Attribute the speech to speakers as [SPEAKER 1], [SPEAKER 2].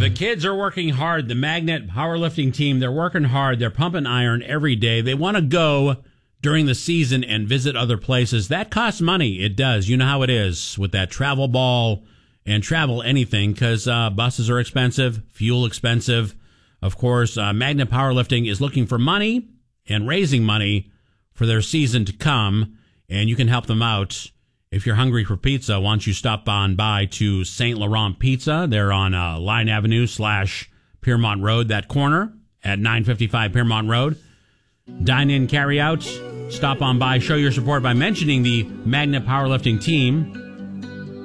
[SPEAKER 1] The kids are working hard. The Magnet powerlifting team, they're working hard. They're pumping iron every day. They want to go during the season and visit other places. That costs money. It does. You know how it is with that travel ball and travel anything, because buses are expensive, fuel expensive. Of course, Magnet Powerlifting is looking for money and raising money for their season to come, and you can help them out. If you're hungry for pizza, why don't you stop on by to St. Laurent Pizza? They're on Line Avenue / Piermont Road, that corner at 955 Piermont Road. Dine in, carry out. Stop on by, show your support by mentioning the Magnet Powerlifting team.